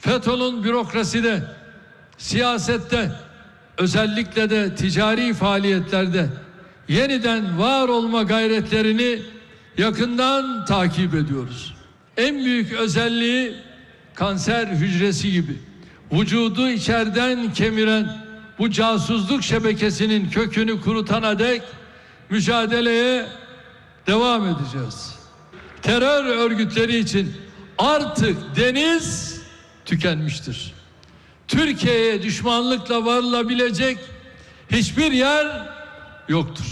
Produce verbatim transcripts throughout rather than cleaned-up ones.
FETÖ'nün bürokraside, siyasette, özellikle de ticari faaliyetlerde yeniden var olma gayretlerini yakından takip ediyoruz. En büyük özelliği kanser hücresi gibi vücudu içeriden kemiren bu casusluk şebekesinin kökünü kurutana dek mücadeleye devam edeceğiz. Terör örgütleri için artık deniz tükenmiştir. Türkiye'ye düşmanlıkla varılabilecek hiçbir yer yoktur.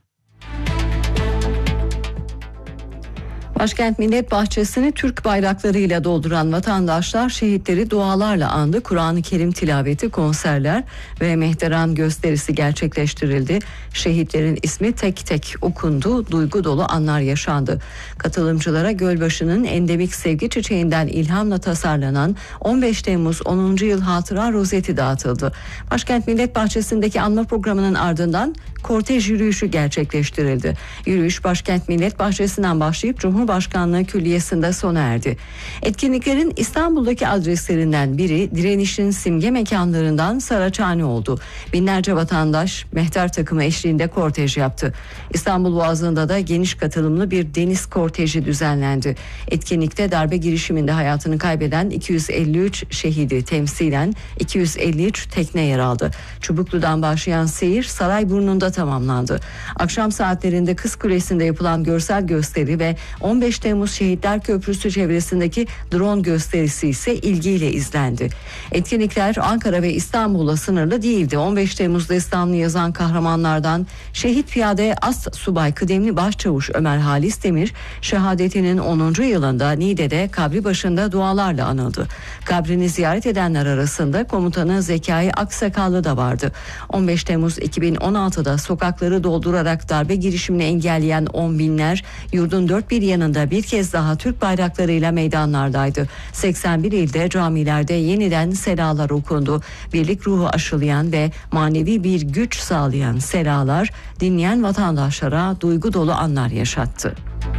Başkent Millet Bahçesi'ni Türk bayraklarıyla dolduran vatandaşlar şehitleri dualarla andı. Kur'an-ı Kerim tilaveti, konserler ve mehteran gösterisi gerçekleştirildi. Şehitlerin ismi tek tek okundu. Duygu dolu anlar yaşandı. Katılımcılara Gölbaşı'nın endemik sevgi çiçeğinden ilhamla tasarlanan on beş Temmuz onuncu yıl hatıra rozeti dağıtıldı. Başkent Millet Bahçesi'ndeki anma programının ardından kortej yürüyüşü gerçekleştirildi. Yürüyüş Başkent Millet Bahçesi'nden başlayıp Cumhurbaşkanlığı Külliyesi'nde sona erdi. Etkinliklerin İstanbul'daki adreslerinden biri direnişin simge mekanlarından Saraçhane oldu. Binlerce vatandaş mehter takımı eşliğinde kortej yaptı. İstanbul Boğazı'nda da geniş katılımlı bir deniz korteji düzenlendi. Etkinlikte darbe girişiminde hayatını kaybeden iki yüz elli üç şehidi temsilen iki yüz elli üç tekne yer aldı. Çubuklu'dan başlayan seyir Sarayburnu'nda tamamlandı. Akşam saatlerinde Kız Kulesi'nde yapılan görsel gösteri ve on beş Temmuz Şehitler Köprüsü çevresindeki drone gösterisi ise ilgiyle izlendi. Etkinlikler Ankara ve İstanbul'la sınırlı değildi. on beş Temmuz'da İstanbul'u yazan kahramanlardan Şehit Piyade As Subay Kıdemli Başçavuş Ömer Halis Demir, şehadetinin onuncu yılında Niğde'de kabri başında dualarla anıldı. Kabrini ziyaret edenler arasında komutanı Zekai Aksakallı da vardı. on beş Temmuz iki bin on altıda sokakları doldurarak darbe girişimini engelleyen on binler yurdun dört bir yanında bir kez daha Türk bayraklarıyla meydanlardaydı. seksen bir ilde camilerde yeniden selalar okundu. Birlik ruhu aşılayan ve manevi bir güç sağlayan selalar dinleyen vatandaşlara duygu dolu anlar yaşattı.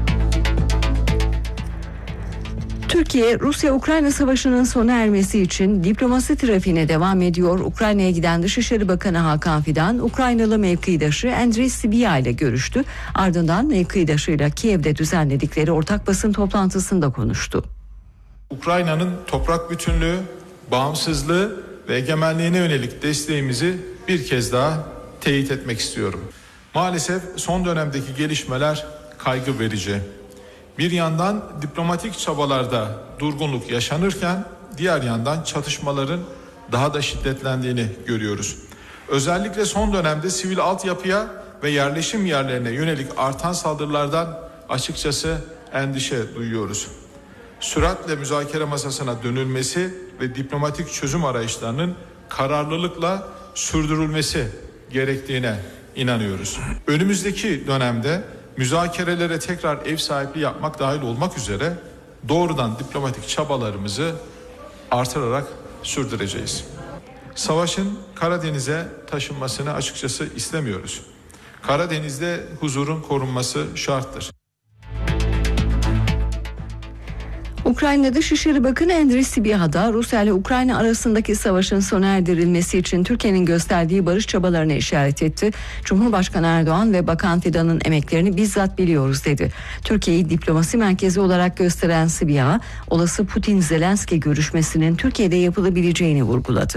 Türkiye, Rusya-Ukrayna savaşının sona ermesi için diplomasi trafiğine devam ediyor. Ukrayna'ya giden Dışişleri Bakanı Hakan Fidan, Ukraynalı mevkidaşı Andriy Sybiha ile görüştü. Ardından mevkidaşıyla Kiev'de düzenledikleri ortak basın toplantısında konuştu. Ukrayna'nın toprak bütünlüğü, bağımsızlığı ve egemenliğine yönelik desteğimizi bir kez daha teyit etmek istiyorum. Maalesef son dönemdeki gelişmeler kaygı verici. Bir yandan diplomatik çabalarda durgunluk yaşanırken diğer yandan çatışmaların daha da şiddetlendiğini görüyoruz. Özellikle son dönemde sivil altyapıya ve yerleşim yerlerine yönelik artan saldırılardan açıkçası endişe duyuyoruz. Süratle müzakere masasına dönülmesi ve diplomatik çözüm arayışlarının kararlılıkla sürdürülmesi gerektiğine inanıyoruz. Önümüzdeki dönemde müzakerelere tekrar ev sahipliği yapmak dahil olmak üzere doğrudan diplomatik çabalarımızı artırarak sürdüreceğiz. Savaşın Karadeniz'e taşınmasını açıkçası istemiyoruz. Karadeniz'de huzurun korunması şarttır. Ukrayna Dışişleri Bakanı Andriy Sybiha da Rusya ile Ukrayna arasındaki savaşın sona erdirilmesi için Türkiye'nin gösterdiği barış çabalarına işaret etti. Cumhurbaşkanı Erdoğan ve Bakan Fidan'ın emeklerini bizzat biliyoruz dedi. Türkiye'yi diplomasi merkezi olarak gösteren Sybiha, olası Putin-Zelenski görüşmesinin Türkiye'de yapılabileceğini vurguladı.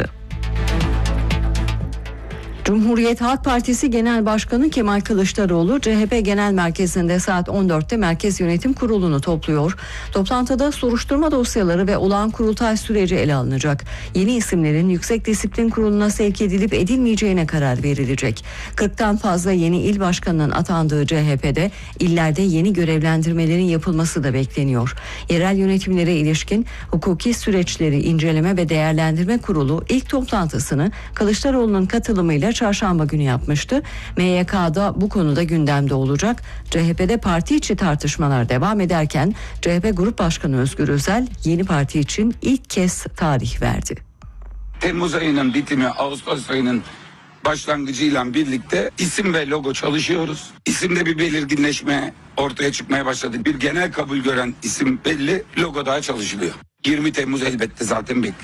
Cumhuriyet Halk Partisi Genel Başkanı Kemal Kılıçdaroğlu C H P Genel Merkezi'nde saat on dörtte Merkez Yönetim Kurulu'nu topluyor. Toplantıda soruşturma dosyaları ve olağan kurultay süreci ele alınacak. Yeni isimlerin Yüksek Disiplin Kurulu'na sevk edilip edilmeyeceğine karar verilecek. kırktan fazla yeni il başkanının atandığı C H P'de illerde yeni görevlendirmelerin yapılması da bekleniyor. Yerel yönetimlere ilişkin hukuki süreçleri inceleme ve değerlendirme kurulu ilk toplantısını Kılıçdaroğlu'nun katılımıyla çarşamba günü yapmıştı. M Y K'da bu konuda gündemde olacak. C H P'de parti içi tartışmalar devam ederken C H P Grup Başkanı Özgür Özel yeni parti için ilk kez tarih verdi. Temmuz ayının bitimi, Ağustos ayının başlangıcıyla birlikte isim ve logo çalışıyoruz. İsimde bir belirginleşme ortaya çıkmaya başladı. Bir genel kabul gören isim belli, logo daha çalışılıyor. yirmi Temmuz elbette zaten bekliyor.